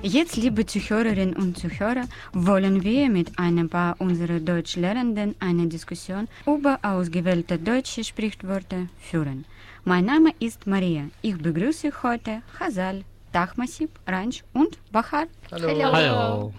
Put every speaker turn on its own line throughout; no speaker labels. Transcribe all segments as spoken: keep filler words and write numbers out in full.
Jetzt, liebe Zuhörerinnen und Zuhörer, wollen wir mit einem paar unserer Deutschlernenden eine Diskussion über ausgewählte deutsche Sprichwörter führen. Mein Name ist Maria. Ich begrüße heute Hazal, Tahmasib, Ranch und Bahar.
Hallo.
Hallo.
Hallo.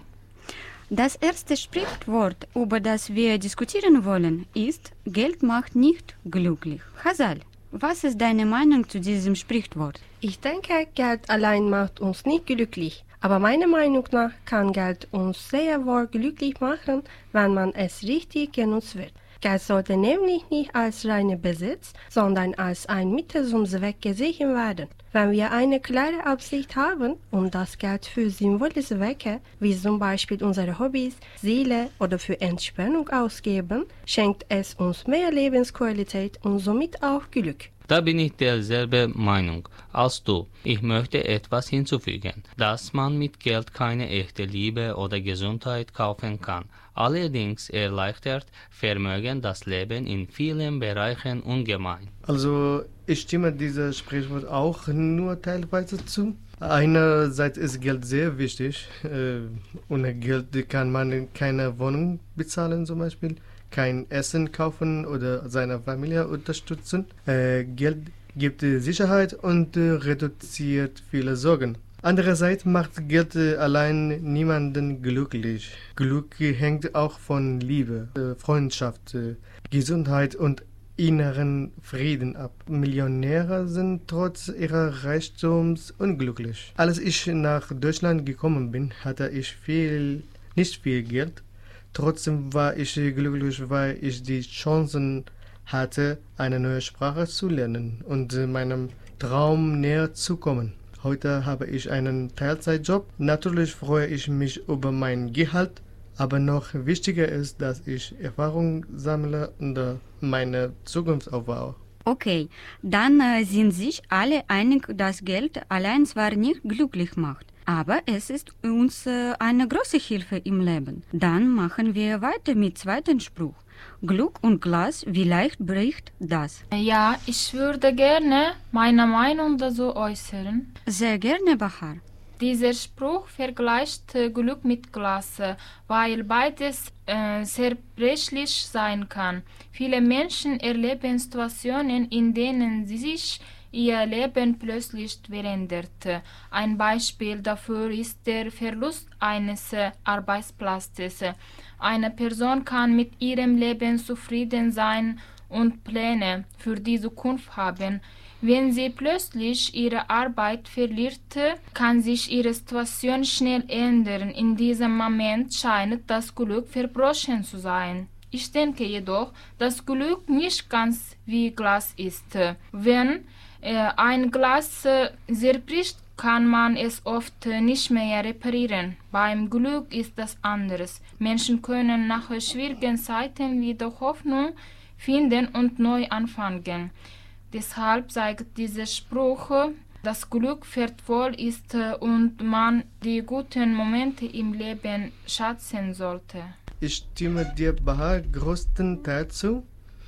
Das erste Sprichwort, über das wir diskutieren wollen, ist Geld macht nicht glücklich. Hazal, was ist deine Meinung zu diesem Sprichwort?
Ich denke, Geld allein macht uns nicht glücklich. Aber meiner Meinung nach kann Geld uns sehr wohl glücklich machen, wenn man es richtig genutzt wird. Geld sollte nämlich nicht als reiner Besitz, sondern als ein Mittel zum Zweck gesehen werden. Wenn wir eine klare Absicht haben und das Geld für sinnvolle Zwecke, wie zum Beispiel unsere Hobbys, Ziele oder für Entspannung ausgeben, schenkt es uns mehr Lebensqualität und somit auch Glück.
Da bin ich derselben Meinung als du. Ich möchte etwas hinzufügen, dass man mit Geld keine echte Liebe oder Gesundheit kaufen kann. Allerdings erleichtert Vermögen das Leben in vielen Bereichen ungemein.
Also ich stimme diesem Sprichwort auch nur teilweise zu. Einerseits ist Geld sehr wichtig. Äh, ohne Geld kann man keine Wohnung bezahlen zum Beispiel, kein Essen kaufen oder seine Familie unterstützen. Äh, Geld gibt Sicherheit und äh, reduziert viele Sorgen. Andererseits macht Geld äh, allein niemanden glücklich. Glück hängt auch von Liebe, äh, Freundschaft, äh, Gesundheit und inneren Frieden ab. Millionäre sind trotz ihrer Reichtums unglücklich. Als ich nach Deutschland gekommen bin, hatte ich viel, nicht viel Geld. Trotzdem war ich glücklich, weil ich die Chancen hatte, eine neue Sprache zu lernen und meinem Traum näher zu kommen. Heute habe ich einen Teilzeitjob. Natürlich freue ich mich über mein Gehalt, aber noch wichtiger ist, dass ich Erfahrung sammle und meine Zukunft aufbaue.
Okay, dann äh, sind sich alle einig, dass Geld allein zwar nicht glücklich macht, aber es ist uns äh, eine große Hilfe im Leben. Dann machen wir weiter mit zweiten Spruch. Glück und Glas, wie leicht bricht das?
Ja, ich würde gerne meine Meinung dazu äußern.
Sehr gerne, Bahar.
Dieser Spruch vergleicht äh, Glück mit Glas, äh, weil beides äh, zerbrechlich sein kann. Viele Menschen erleben Situationen, in denen sie sich ihr Leben plötzlich verändert. Ein Beispiel dafür ist der Verlust eines äh, Arbeitsplatzes. Eine Person kann mit ihrem Leben zufrieden sein und Pläne für die Zukunft haben. Wenn sie plötzlich ihre Arbeit verliert, kann sich ihre Situation schnell ändern. In diesem Moment scheint das Glück verbrochen zu sein. Ich denke jedoch, dass Glück nicht ganz wie Glas ist. Wenn äh, ein Glas äh, zerbricht, kann man es oft äh, nicht mehr reparieren. Beim Glück ist das anders. Menschen können nach schwierigen Zeiten wieder Hoffnung finden und neu anfangen. Deshalb sagt dieser Spruch, dass Glück wertvoll ist und man die guten Momente im Leben schätzen sollte.
Ich stimme dir Bahar größtenteils zu.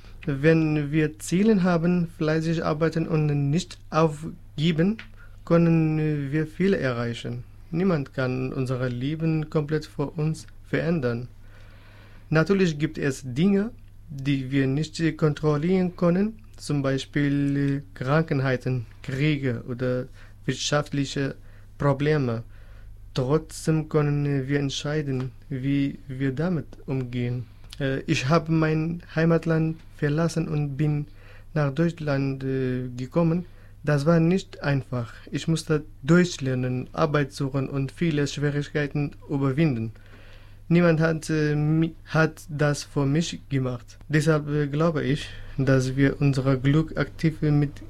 Wenn wir Ziele haben, fleißig arbeiten und nicht aufgeben, können wir viel erreichen. Niemand kann unser Leben komplett für uns verändern. Natürlich gibt es Dinge, die wir nicht kontrollieren können, zum Beispiel Krankheiten, Kriege oder wirtschaftliche Probleme. Trotzdem können wir entscheiden, wie wir damit umgehen. Ich habe mein Heimatland verlassen und bin nach Deutschland gekommen. Das war nicht einfach. Ich musste Deutsch lernen, Arbeit suchen und viele Schwierigkeiten überwinden. Niemand hat, äh, hat das für mich gemacht. Deshalb äh, glaube ich, dass wir unser Glück aktiv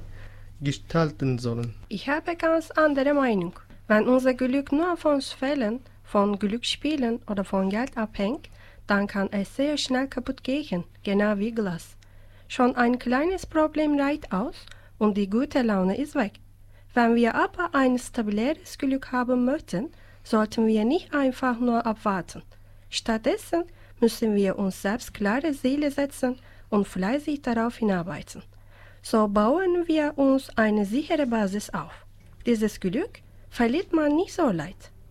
mitgestalten sollen.
Ich habe ganz andere Meinung. Wenn unser Glück nur von Fällen, von Glücksspielen oder von Geld abhängt, dann kann es sehr schnell kaputt gehen, genau wie Glas. Schon ein kleines Problem reicht aus und die gute Laune ist weg. Wenn wir aber ein stabileres Glück haben möchten, sollten wir nicht einfach nur abwarten. Stattdessen müssen wir uns selbst klare Ziele setzen und fleißig darauf hinarbeiten. So bauen wir uns eine sichere Basis auf. Dieses Glück verliert man nicht so leicht,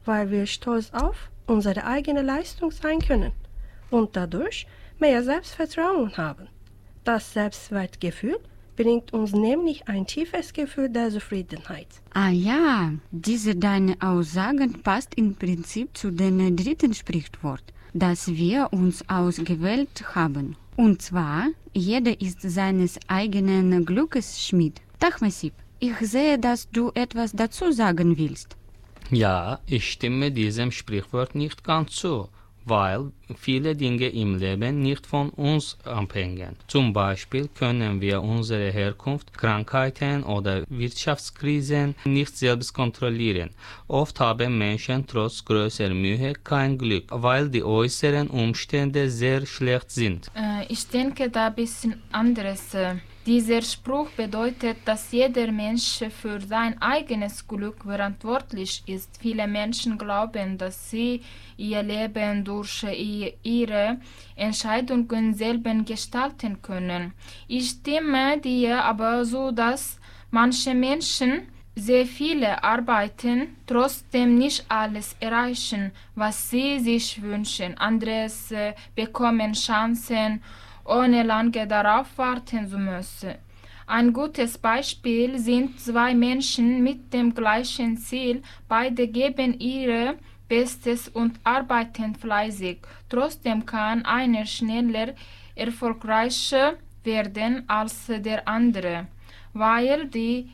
weil wir stolz auf unsere eigene Leistung sein können und dadurch mehr Selbstvertrauen haben. Das Selbstwertgefühl bringt uns nämlich ein tiefes Gefühl der Zufriedenheit.
Ah ja, diese deine Aussagen passt im Prinzip zu dem dritten Sprichwort, das wir uns ausgewählt haben. Und zwar, jeder ist seines eigenen Glückes Schmied. Tachmasib, ich sehe, dass du etwas dazu sagen willst.
Ja, ich stimme diesem Sprichwort nicht ganz zu, weil viele Dinge im Leben nicht von uns abhängen. Zum Beispiel können wir unsere Herkunft, Krankheiten oder Wirtschaftskrisen nicht selbst kontrollieren. Oft haben Menschen trotz großer Mühe kein Glück, weil die äußeren Umstände sehr schlecht sind.
Äh, ich denke da ein bisschen anderes. Dieser Spruch bedeutet, dass jeder Mensch für sein eigenes Glück verantwortlich ist. Viele Menschen glauben, dass sie ihr Leben durch ihre Entscheidungen selber gestalten können. Ich stimme dir aber so, dass manche Menschen sehr viele arbeiten, trotzdem nicht alles erreichen, was sie sich wünschen. Andere äh, bekommen Chancen, ohne lange darauf warten zu müssen. Ein gutes Beispiel sind zwei Menschen mit dem gleichen Ziel. Beide geben ihr Bestes und arbeiten fleißig. Trotzdem kann einer schneller erfolgreicher werden als der andere, weil die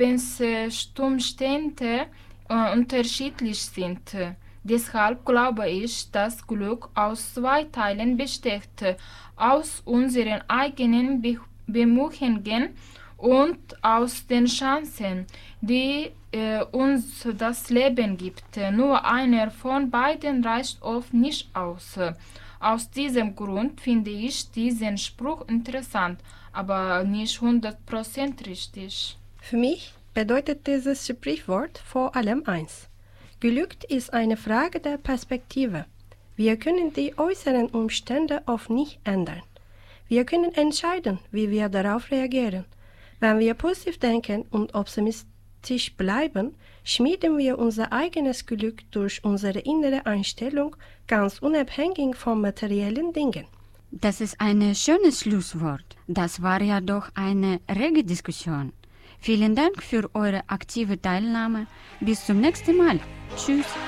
Lebensumstände äh, unterschiedlich sind. Deshalb glaube ich, dass Glück aus zwei Teilen besteht, aus unseren eigenen Be- Bemühungen und aus den Chancen, die äh, uns das Leben gibt. Nur einer von beiden reicht oft nicht aus. Aus diesem Grund finde ich diesen Spruch interessant, aber nicht hundert Prozent richtig.
Für mich bedeutet dieses Sprichwort vor allem eins. Glück ist eine Frage der Perspektive. Wir können die äußeren Umstände oft nicht ändern. Wir können entscheiden, wie wir darauf reagieren. Wenn wir positiv denken und optimistisch bleiben, schmieden wir unser eigenes Glück durch unsere innere Einstellung, ganz unabhängig von materiellen Dingen.
Das ist ein schönes Schlusswort. Das war ja doch eine rege Diskussion. Vielen Dank für eure aktive Teilnahme. Bis zum nächsten Mal. Tschüss.